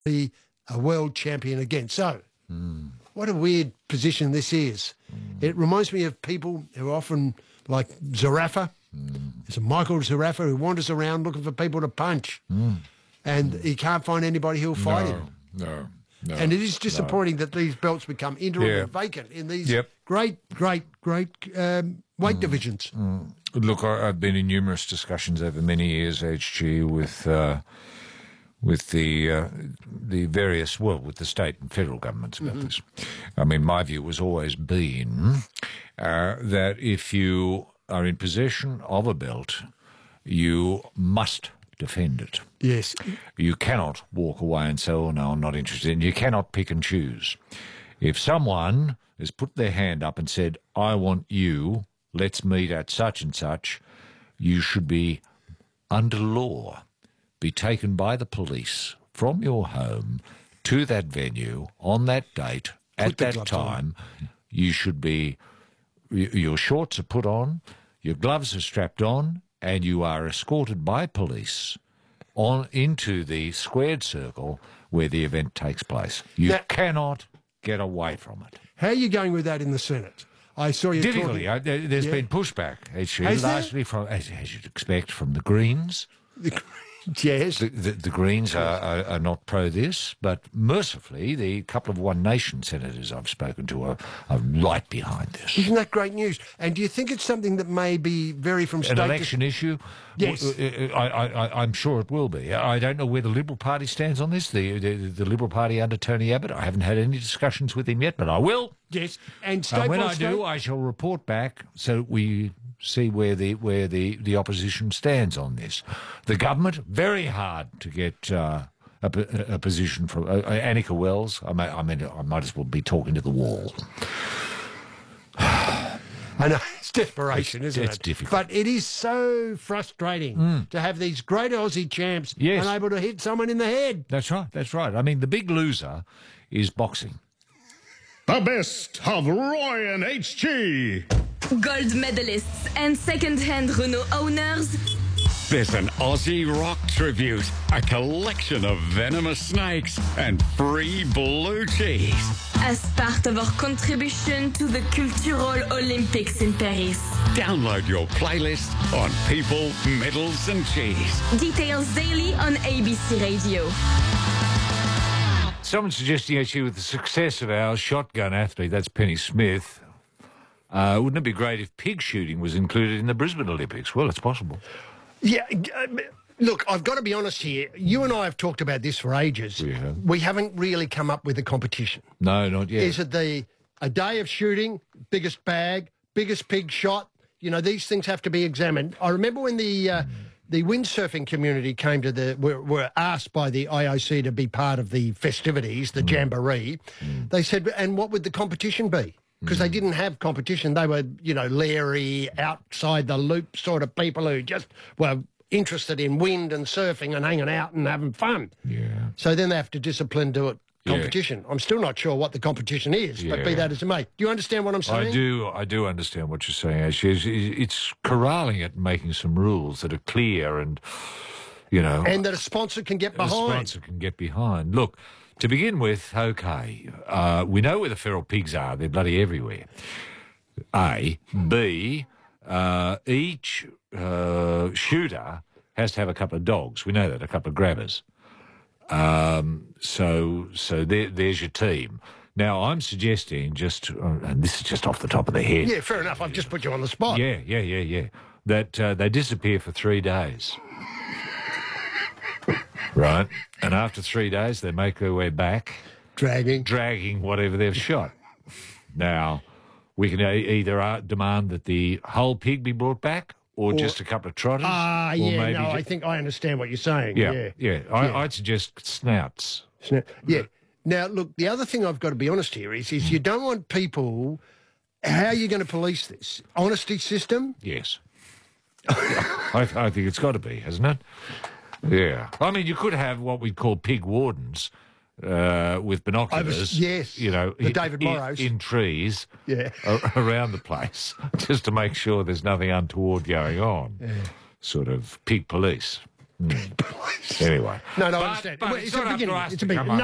be a world champion again. So, what a weird position this is. It reminds me of people who are often like Zarafa. There's a Michael Zarafa who wanders around looking for people to punch, and he can't find anybody who'll fight him. No. And it is disappointing that these belts become interim and vacant in these great weight divisions. Look, I've been in numerous discussions over many years, HG, with the various, with the state and federal governments about this. I mean, my view has always been that if you are in possession of a belt, you must defend it. Yes. You cannot walk away and say, oh, no, I'm not interested. And you cannot pick and choose. If someone has put their hand up and said, I want you, let's meet at such and such, you should be, under law, be taken by the police from your home to that venue on that date, at that time. You should be, your shorts are put on, your gloves are strapped on, and you are escorted by police on into the squared circle where the event takes place. You cannot get away from it. How are you going with that in the Senate? I saw you difficultly. There's been pushback, actually, largely from, as you'd expect, from the Greens. Yes. The Greens are not pro this, but mercifully, the couple of One Nation senators I've spoken to are right behind this. Isn't that great news? And do you think it's something that may be vary from state an election issue? Yes. I'm sure it will be. I don't know where the Liberal Party stands on this, the Liberal Party under Tony Abbott. I haven't had any discussions with him yet, but I will. Yes. And when I do, I shall report back so we see where the opposition stands on this. The government, very hard to get a position from Annika Wells. I might as well be talking to the wall. I know, it's desperation, isn't it? It's difficult. But it is so frustrating to have these great Aussie champs unable to hit someone in the head. That's right. I mean, the big loser is boxing. The best of Roy and HG. Gold medalists and second-hand Renault owners. There's an Aussie rock tribute, a collection of venomous snakes, and free blue cheese. As part of our contribution to the Cultural Olympics in Paris. Download your playlist on people, medals, and cheese. Details daily on ABC Radio. Someone's suggesting, actually, with the success of our shotgun athlete, that's Penny Smith, wouldn't it be great if pig shooting was included in the Brisbane Olympics? Well, it's possible. Yeah, look, I've got to be honest here. You and I have talked about this for ages. We haven't really come up with a competition. No, not yet. Is it a day of shooting, biggest bag, biggest pig shot? You know, these things have to be examined. I remember when the windsurfing community came to were asked by the IOC to be part of the festivities, the jamboree. They said, and what would the competition be? Because they didn't have competition. They were, leery, outside the loop sort of people who just were interested in wind and surfing and hanging out and having fun. Yeah. So then they have to discipline to it. Competition. I'm still not sure what the competition is, but be that as it may. Do you understand what I'm saying? I do understand what you're saying, actually. It's corralling it and making some rules that are clear and, And that a sponsor can get behind. Look, to begin with, okay, we know where the feral pigs are. They're bloody everywhere. A. B, each shooter has to have a couple of dogs. We know that, a couple of grabbers. So there's your team. Now, I'm suggesting and this is just off the top of the head. Yeah, fair enough. I've just put you on the spot. Yeah. That they disappear for 3 days. Right? And after 3 days, they make their way back. Dragging whatever they've shot. Now, we can either demand that the whole pig be brought back or just a couple of trotters. I think I understand what you're saying. Yeah. I'd suggest snouts. Yeah. Now, look, the other thing I've got to be honest here is you don't want people... How are you going to police this? Honesty system? Yes. I think it's got to be, hasn't it? Yeah. I mean, you could have what we'd call pig wardens with binoculars. The David Morrows. In trees around the place, just to make sure there's nothing untoward going on. Yeah. Sort of pig police. Anyway. No, I But- understand. but Well, it's it's a not up to beginning. us It's to a beginning. come up